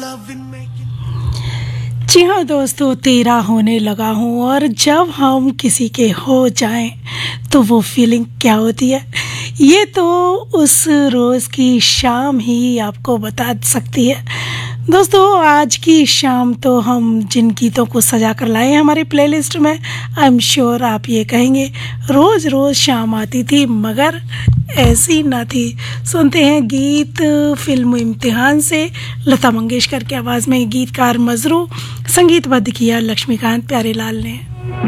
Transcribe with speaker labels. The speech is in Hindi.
Speaker 1: जी हाँ दोस्तों, तेरा होने लगा हूँ। और जब हम किसी के हो जाएं तो वो फीलिंग क्या होती है, ये तो उस रोज़ की शाम ही आपको बता सकती है। दोस्तों, आज की शाम तो हम जिन गीतों को सजा कर लाए हैं हमारी प्लेलिस्ट में, आई एम श्योर आप ये कहेंगे रोज़ रोज़ शाम आती थी मगर ऐसी ना थी। सुनते हैं गीत फिल्म इम्तिहान से, लता मंगेशकर की आवाज़ में गीतकार मजरू, संगीतबद्ध किया लक्ष्मीकांत प्यारेलाल ने।